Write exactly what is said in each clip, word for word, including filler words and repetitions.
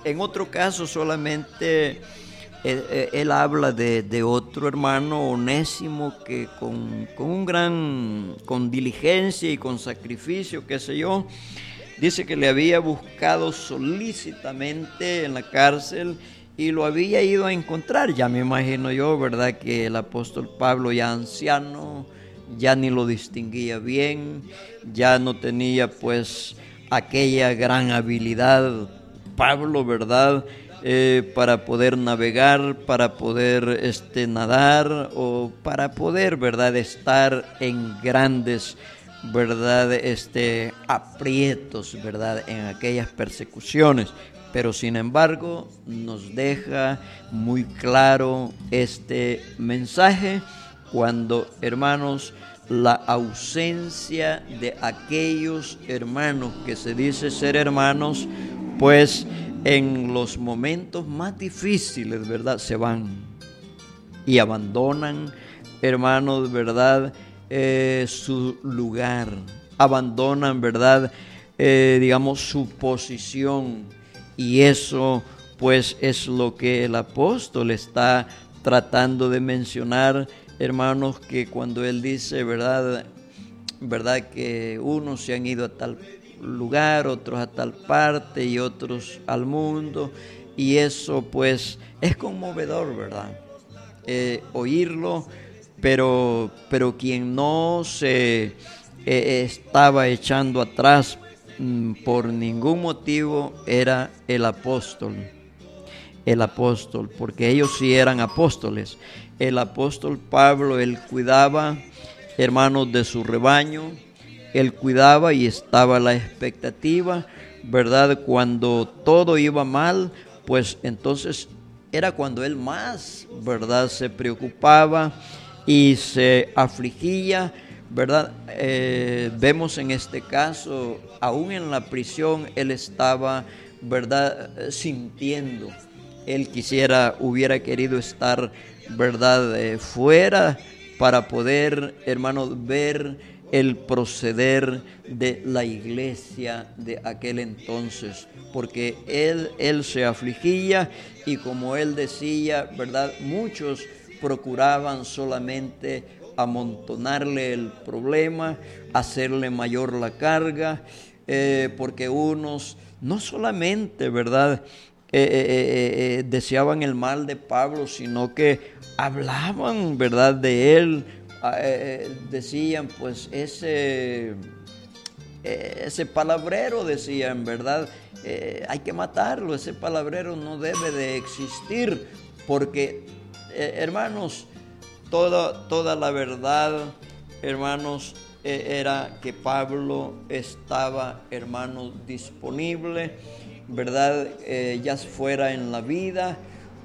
en otro caso solamente él, él habla de, de otro hermano Onésimo que con, con un gran, con diligencia y con sacrificio, qué sé yo, dice que le había buscado solícitamente en la cárcel y lo había ido a encontrar. Ya me imagino yo, ¿verdad?, que el apóstol Pablo, ya anciano, ya ni lo distinguía bien, ya no tenía pues aquella gran habilidad, Pablo, ¿verdad?, eh, para poder navegar, para poder este, nadar o para poder, ¿verdad?, estar en grandes, ¿verdad?, este, aprietos, ¿verdad?, en aquellas persecuciones. Pero sin embargo nos deja muy claro este mensaje cuando, hermanos, la ausencia de aquellos hermanos que se dice ser hermanos, pues en los momentos más difíciles, ¿verdad?, se van y abandonan, hermanos, ¿verdad?, eh, su lugar, abandonan, ¿verdad?, eh, digamos, su posición. Y eso pues es lo que el apóstol está tratando de mencionar, hermanos, que cuando él dice, verdad, verdad que unos se han ido a tal lugar, otros a tal parte y otros al mundo, y eso pues es conmovedor, verdad, eh, oírlo, pero, pero quien no se eh, estaba echando atrás mm, por ningún motivo era el apóstol. El apóstol, porque ellos sí eran apóstoles. El apóstol Pablo, él cuidaba, hermanos, de su rebaño, él cuidaba y estaba a la expectativa, ¿verdad? Cuando todo iba mal, pues entonces era cuando él más, ¿verdad?, se preocupaba y se afligía, ¿verdad? Eh, vemos en este caso, aún en la prisión, él estaba, ¿verdad?, sintiendo. Él quisiera, hubiera querido estar, ¿verdad?, eh, fuera para poder, hermanos, ver el proceder de la iglesia de aquel entonces, porque él, él se afligía y como él decía, ¿verdad?, muchos procuraban solamente amontonarle el problema, hacerle mayor la carga, eh, porque unos no solamente, ¿verdad?, Eh, eh, eh, eh, deseaban el mal de Pablo, sino que hablaban, ¿verdad?, de él, eh, decían, pues ese, eh, ese palabrero, decían, ¿verdad?, eh, hay que matarlo, ese palabrero no debe de existir, porque, eh, hermanos, toda, toda la verdad, hermanos, eh, era que Pablo estaba, hermanos, disponible, ¿verdad?, eh, ya fuera en la vida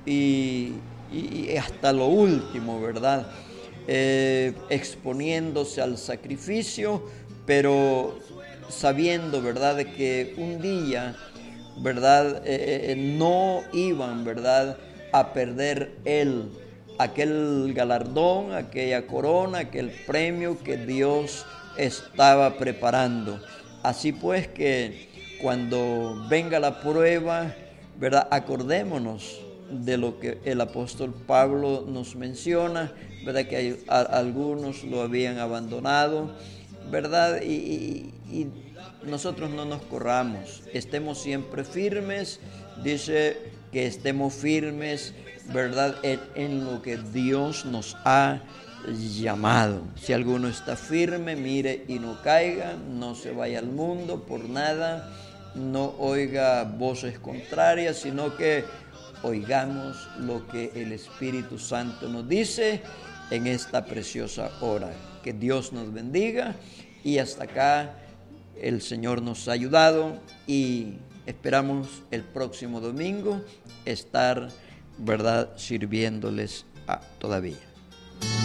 y, y, y hasta lo último, ¿verdad?, eh, exponiéndose al sacrificio, pero sabiendo, ¿verdad?, de que un día, ¿verdad?, eh, eh, no iban, ¿verdad?, a perder él aquel galardón, aquella corona, aquel premio que Dios estaba preparando. Así pues que cuando venga la prueba, ¿verdad?, acordémonos de lo que el apóstol Pablo nos menciona, ¿verdad?, que hay, a, algunos lo habían abandonado, ¿verdad?, y, y, y nosotros no nos corramos, estemos siempre firmes, dice que estemos firmes, ¿verdad?, en, en lo que Dios nos ha llamado. Si alguno está firme, mire y no caiga, no se vaya al mundo por nada, no oiga voces contrarias, sino que oigamos lo que el Espíritu Santo nos dice en esta preciosa hora. Que Dios nos bendiga y hasta acá el Señor nos ha ayudado y esperamos el próximo domingo estar, ¿verdad?, sirviéndoles a, todavía.